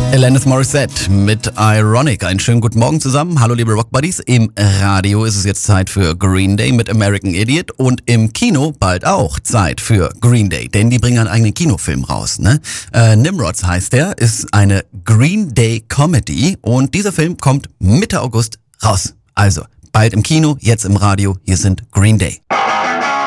Alanis Morissette mit Ironic. Einen schönen guten Morgen zusammen. Hallo liebe Rockbuddies. Im Radio ist es jetzt Zeit für Green Day mit American Idiot und im Kino bald auch Zeit für Green Day, denn die bringen einen eigenen Kinofilm raus. Ne? Nimrods heißt der, ist eine Green Day Comedy und dieser Film kommt Mitte August raus. Also bald im Kino, jetzt im Radio. Hier sind Green Day.